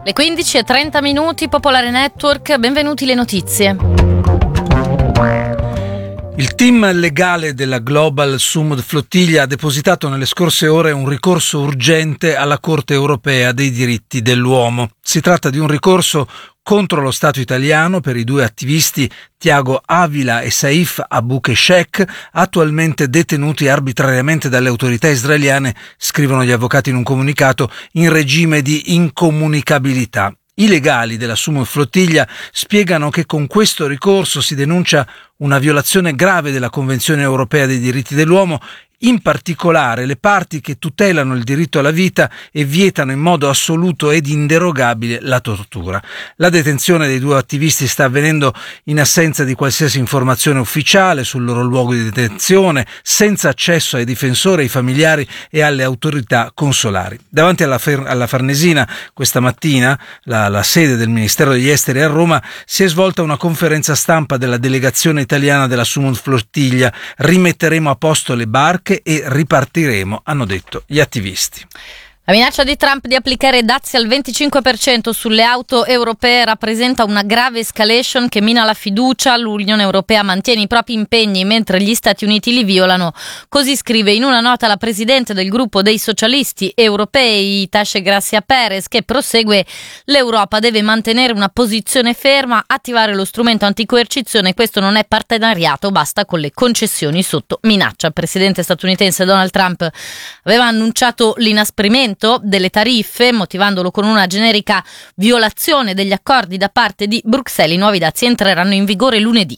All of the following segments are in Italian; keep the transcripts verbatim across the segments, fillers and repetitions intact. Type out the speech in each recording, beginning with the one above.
Le quindici e trenta minuti, Popolare Network, benvenuti le notizie. Il team legale della Global Sumud Flottiglia ha depositato nelle scorse ore un ricorso urgente alla Corte Europea dei diritti dell'uomo. Si tratta di un ricorso contro lo Stato italiano per i due attivisti Tiago Avila e Saif Abou-Keshek, attualmente detenuti arbitrariamente dalle autorità israeliane, scrivono gli avvocati in un comunicato, in regime di incomunicabilità. I legali della Sumud Flottiglia spiegano che con questo ricorso si denuncia una violazione grave della Convenzione europea dei diritti dell'uomo, in particolare le parti che tutelano il diritto alla vita e vietano in modo assoluto ed inderogabile la tortura. La detenzione dei due attivisti sta avvenendo in assenza di qualsiasi informazione ufficiale sul loro luogo di detenzione, senza accesso ai difensori, ai familiari e alle autorità consolari. Davanti alla, Fer- alla Farnesina, questa mattina, la, la sede del Ministero degli Esteri a Roma, si è svolta una conferenza stampa della delegazione italiana della Sumud Flottiglia. Rimetteremo a posto le barche e ripartiremo, hanno detto gli attivisti. La minaccia di Trump di applicare dazi al venticinque per cento sulle auto europee rappresenta una grave escalation che mina la fiducia. L'Unione Europea mantiene i propri impegni mentre gli Stati Uniti li violano. Così scrive in una nota la presidente del gruppo dei socialisti europei, Tasche Gracia Perez, che prosegue: l'Europa deve mantenere una posizione ferma, attivare lo strumento anticoercizione. Questo non è partenariato, basta con le concessioni sotto minaccia. Il presidente statunitense Donald Trump aveva annunciato l'inasprimento delle tariffe, motivandolo con una generica violazione degli accordi da parte di Bruxelles. I nuovi dazi entreranno in vigore lunedì.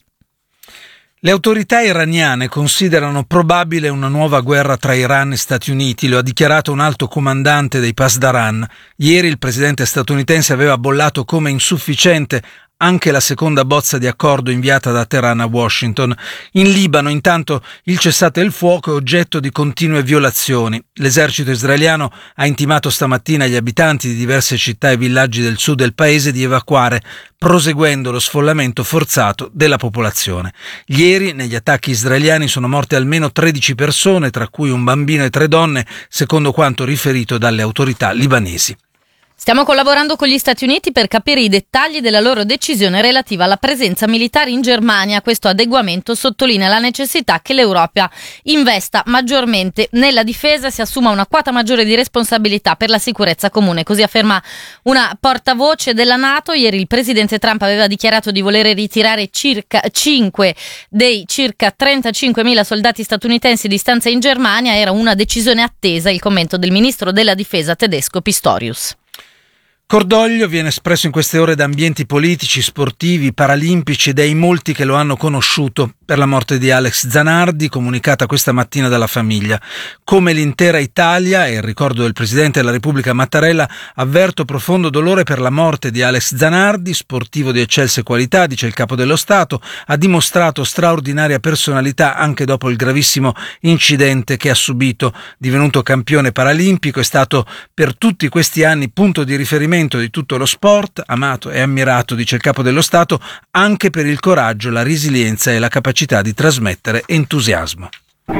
Le autorità iraniane considerano probabile una nuova guerra tra Iran e Stati Uniti, lo ha dichiarato un alto comandante dei Pasdaran. Ieri il presidente statunitense aveva bollato come insufficiente anche la seconda bozza di accordo inviata da Teheran a Washington. In Libano, intanto, il cessate il fuoco è oggetto di continue violazioni. L'esercito israeliano ha intimato stamattina agli abitanti di diverse città e villaggi del sud del paese di evacuare, proseguendo lo sfollamento forzato della popolazione. Ieri, negli attacchi israeliani, sono morte almeno tredici persone, tra cui un bambino e tre donne, secondo quanto riferito dalle autorità libanesi. Stiamo collaborando con gli Stati Uniti per capire i dettagli della loro decisione relativa alla presenza militare in Germania. Questo adeguamento sottolinea la necessità che l'Europa investa maggiormente nella difesa e si assuma una quota maggiore di responsabilità per la sicurezza comune. Così afferma una portavoce della NATO. Ieri il presidente Trump aveva dichiarato di volere ritirare circa cinque dei circa trentacinquemila soldati statunitensi di stanza in Germania. Era una decisione attesa. Il commento del ministro della difesa tedesco Pistorius. Cordoglio viene espresso in queste ore da ambienti politici, sportivi, paralimpici e dai molti che lo hanno conosciuto per la morte di Alex Zanardi, comunicata questa mattina dalla famiglia. Come l'intera Italia e il ricordo del Presidente della Repubblica Mattarella, avverto profondo dolore per la morte di Alex Zanardi, sportivo di eccelse qualità, dice il Capo dello Stato, ha dimostrato straordinaria personalità anche dopo il gravissimo incidente che ha subito. Divenuto campione paralimpico, è stato per tutti questi anni punto di riferimento di tutto lo sport, amato e ammirato, dice il Capo dello Stato, anche per il coraggio, la resilienza e la capacità di trasmettere entusiasmo.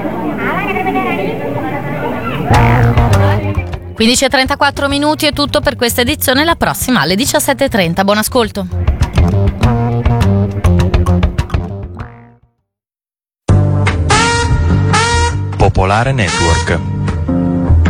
quindici e trentaquattro minuti è tutto per questa edizione, la prossima alle diciassette e trenta. Buon ascolto. Popolare Network.